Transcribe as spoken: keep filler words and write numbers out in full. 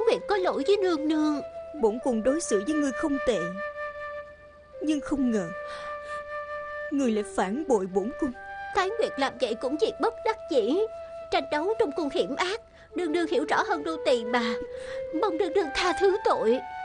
Nguyệt có lỗi với nương nương. Bổn cung đối xử với ngươi không tệ, nhưng không ngờ ngươi lại phản bội bổn cung. Thái Nguyệt làm vậy cũng việc bất đắc dĩ. Tranh đấu trong cung hiểm ác, nương nương hiểu rõ hơn nô tỳ mà. Mong nương nương tha thứ tội.